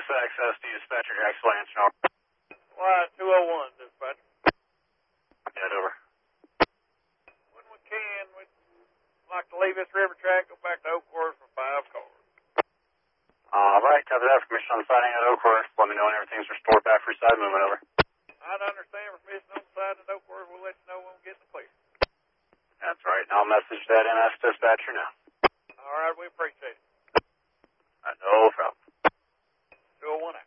this access to dispatcher Jackson Lance. Line 201, dispatcher. Yeah, over. When we can, we'd like to leave this river track, go back to Oakworth for 5 cars. All right, copy that. Permission on the sighting at Oakworth. Let me know when everything's restored back for side movement, over. I'd understand permission on the side at Oakworth. We'll let you know when we get the clear. That's right. I'll message that NS dispatcher now. All right, we appreciate it. No problem. 201 out.